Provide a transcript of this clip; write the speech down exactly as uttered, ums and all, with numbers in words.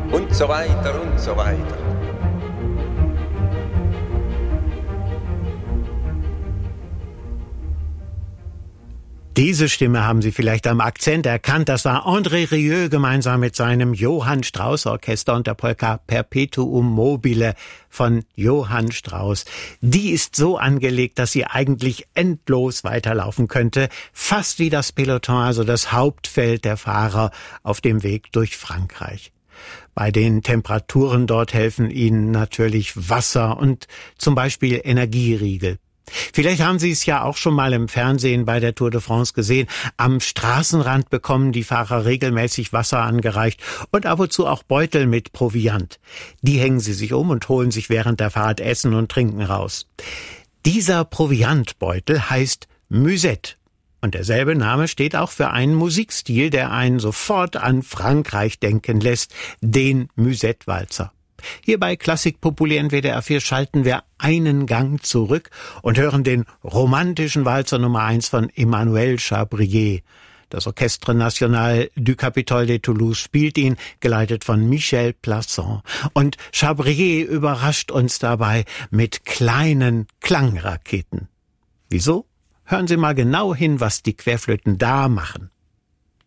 und so weiter und so weiter. Diese Stimme haben Sie vielleicht am Akzent erkannt. Das war André Rieu gemeinsam mit seinem Johann Strauss Orchester und der Polka Perpetuum mobile von Johann Strauss. Die ist so angelegt, dass sie eigentlich endlos weiterlaufen könnte. Fast wie das Peloton, also das Hauptfeld der Fahrer auf dem Weg durch Frankreich. Bei den Temperaturen dort helfen Ihnen natürlich Wasser und zum Beispiel Energieriegel. Vielleicht haben Sie es ja auch schon mal im Fernsehen bei der Tour de France gesehen. Am Straßenrand bekommen die Fahrer regelmäßig Wasser angereicht und ab und zu auch Beutel mit Proviant. Die hängen sie sich um und holen sich während der Fahrt Essen und Trinken raus. Dieser Proviantbeutel heißt Musette. Und derselbe Name steht auch für einen Musikstil, der einen sofort an Frankreich denken lässt, den Musette-Walzer. Hier bei Klassik Populär in W D R vier schalten wir einen Gang zurück und hören den romantischen Walzer Nummer eins von Emmanuel Chabrier. Das Orchestre National du Capitole de Toulouse spielt ihn, geleitet von Michel Plasson. Und Chabrier überrascht uns dabei mit kleinen Klangraketen. Wieso? Hören Sie mal genau hin, was die Querflöten da machen.